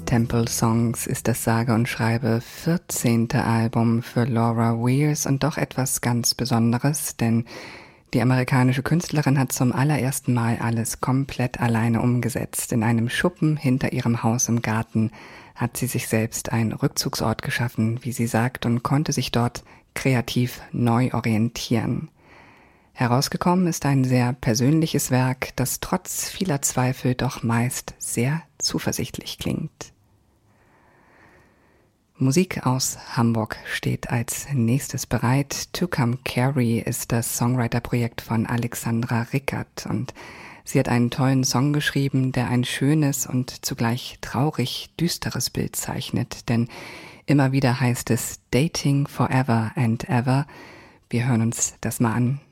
Temple Songs ist das sage und schreibe 14. Album für Laura Weirs und doch etwas ganz Besonderes, denn die amerikanische Künstlerin hat zum allerersten Mal alles komplett alleine umgesetzt. In einem Schuppen hinter ihrem Haus im Garten hat sie sich selbst einen Rückzugsort geschaffen, wie sie sagt, und konnte sich dort kreativ neu orientieren. Herausgekommen ist ein sehr persönliches Werk, das trotz vieler Zweifel doch meist sehr zuversichtlich klingt. Musik aus Hamburg steht als nächstes bereit. To Come Carry ist das Songwriter-Projekt von Alexandra Rickert und sie hat einen tollen Song geschrieben, der ein schönes und zugleich traurig düsteres Bild zeichnet, denn immer wieder heißt es Dating forever and ever. Wir hören uns das mal an.